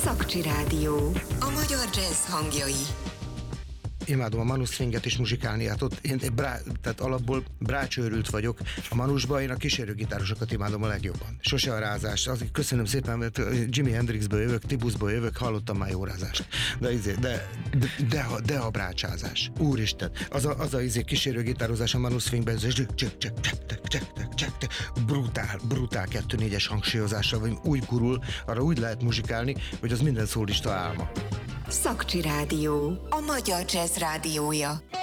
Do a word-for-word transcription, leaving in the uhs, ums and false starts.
Szakcsi Rádió. A magyar jazz hangjai. Imádom a Manus Swinget is muzsikálni, hát ott én brá, tehát alapból brácsőrült vagyok. A Manusban én a kísérőgitárosokat imádom a legjobban. Sose a rázás. Azért köszönöm szépen, mert Jimi Hendrixből jövök, Tibuszból jövök, hallottam már jó rázást. De, izé, de, de, de, a, de a brácsázás. Úristen, az a, az a izé kísérőgitározás a Manus Swingben, brutál, brutál kettő négyes hangsúlyozással, vagy úgy gurul, arra úgy lehet muzsikálni, hogy az minden szólista álma. Szakcsi Rádió. A magyar jazz rádiója.